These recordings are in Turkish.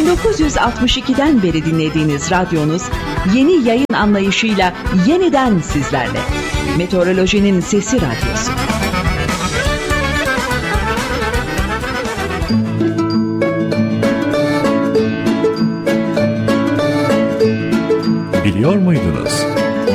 1962'den beri dinlediğiniz radyonuz yeni yayın anlayışıyla yeniden sizlerle. Meteorolojinin Sesi Radyosu. Biliyor muydunuz?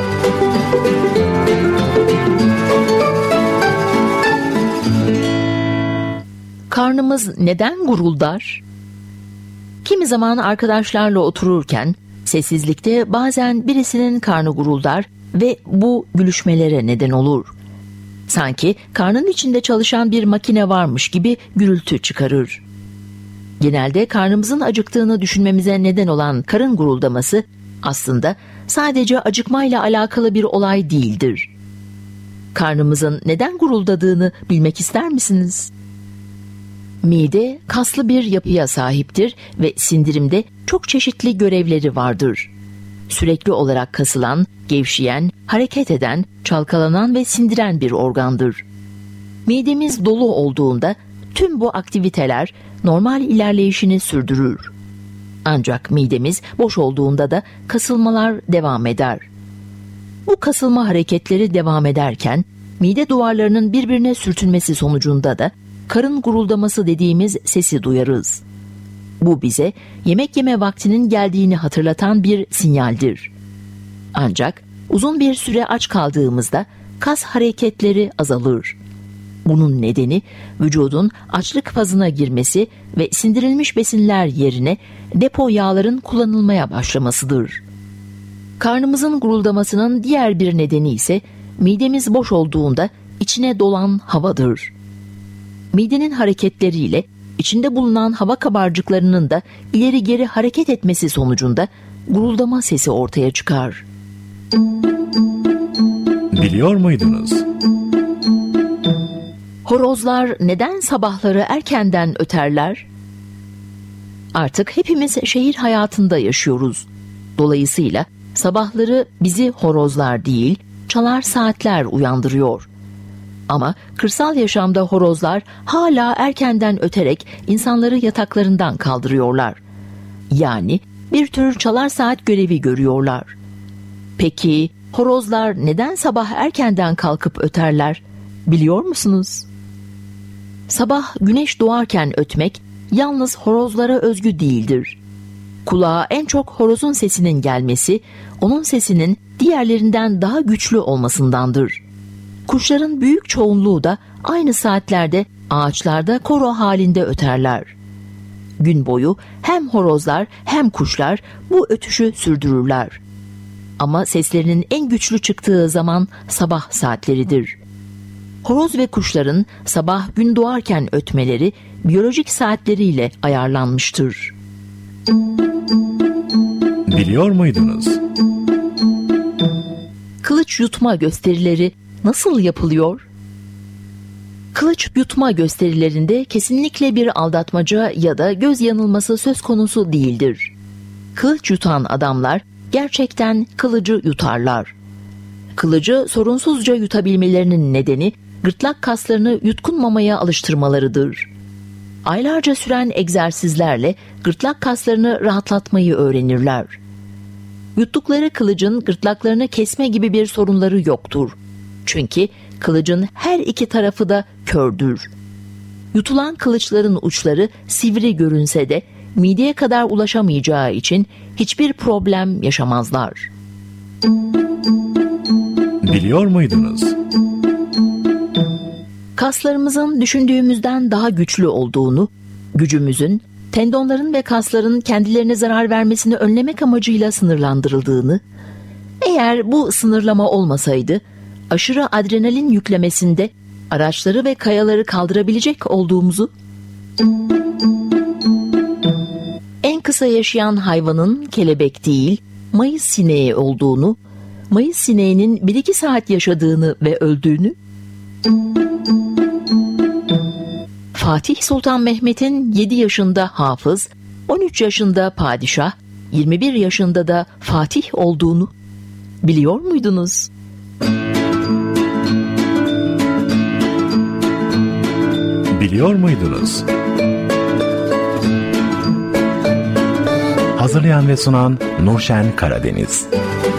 Karnımız neden guruldar? Kimi zaman arkadaşlarla otururken sessizlikte bazen birisinin karnı guruldar ve bu gülüşmelere neden olur. Sanki karnın içinde çalışan bir makine varmış gibi gürültü çıkarır. Genelde karnımızın acıktığını düşünmemize neden olan karın guruldaması aslında sadece acıkmayla alakalı bir olay değildir. Karnımızın neden guruldadığını bilmek ister misiniz? Mide kaslı bir yapıya sahiptir ve sindirimde çok çeşitli görevleri vardır. Sürekli olarak kasılan, gevşeyen, hareket eden, çalkalanan ve sindiren bir organdır. Midemiz dolu olduğunda tüm bu aktiviteler normal ilerleyişini sürdürür. Ancak midemiz boş olduğunda da kasılmalar devam eder. Bu kasılma hareketleri devam ederken mide duvarlarının birbirine sürtünmesi sonucunda da karın guruldaması dediğimiz sesi duyarız. Bu bize yemek yeme vaktinin geldiğini hatırlatan bir sinyaldir. Ancak uzun bir süre aç kaldığımızda kas hareketleri azalır. Bunun nedeni vücudun açlık fazına girmesi ve sindirilmiş besinler yerine depo yağların kullanılmaya başlamasıdır. Karnımızın guruldamasının diğer bir nedeni ise midemiz boş olduğunda içine dolan havadır. Midenin hareketleriyle içinde bulunan hava kabarcıklarının da ileri geri hareket etmesi sonucunda guruldama sesi ortaya çıkar. Biliyor muydunuz? Horozlar neden sabahları erkenden öterler? Artık hepimiz şehir hayatında yaşıyoruz. Dolayısıyla sabahları bizi horozlar değil, çalar saatler uyandırıyor. Ama kırsal yaşamda horozlar hala erkenden öterek insanları yataklarından kaldırıyorlar. Yani bir tür çalar saat görevi görüyorlar. Peki horozlar neden sabah erkenden kalkıp öterler? Biliyor musunuz? Sabah güneş doğarken ötmek yalnız horozlara özgü değildir. Kulağa en çok horozun sesinin gelmesi, onun sesinin diğerlerinden daha güçlü olmasındandır. Kuşların büyük çoğunluğu da aynı saatlerde ağaçlarda koro halinde öterler. Gün boyu hem horozlar hem kuşlar bu ötüşü sürdürürler. Ama seslerinin en güçlü çıktığı zaman sabah saatleridir. Horoz ve kuşların sabah gün doğarken ötmeleri biyolojik saatleriyle ayarlanmıştır. Biliyor muydunuz? Kılıç yutma gösterileri nasıl yapılıyor? Kılıç yutma gösterilerinde kesinlikle bir aldatmaca ya da göz yanılması söz konusu değildir. Kılıç yutan adamlar gerçekten kılıcı yutarlar. Kılıcı sorunsuzca yutabilmelerinin nedeni gırtlak kaslarını yutkunmamaya alıştırmalarıdır. Aylarca süren egzersizlerle gırtlak kaslarını rahatlatmayı öğrenirler. Yuttukları kılıcın gırtlaklarını kesme gibi bir sorunları yoktur. Çünkü kılıcın her iki tarafı da kördür. Yutulan kılıçların uçları sivri görünse de mideye kadar ulaşamayacağı için hiçbir problem yaşamazlar. Biliyor muydunuz? Kaslarımızın düşündüğümüzden daha güçlü olduğunu, gücümüzün tendonların ve kasların kendilerine zarar vermesini önlemek amacıyla sınırlandırıldığını, eğer bu sınırlama olmasaydı, aşırı adrenalin yüklemesinde araçları ve kayaları kaldırabilecek olduğumuzu, en kısa yaşayan hayvanın kelebek değil, mayıs sineği olduğunu, mayıs sineğinin 1-2 saat yaşadığını ve öldüğünü, Fatih Sultan Mehmet'in 7 yaşında hafız, 13 yaşında padişah, 21 yaşında da Fatih olduğunu biliyor muydunuz? Biliyor muydunuz? Hazırlayan ve sunan Nurşen Karadeniz.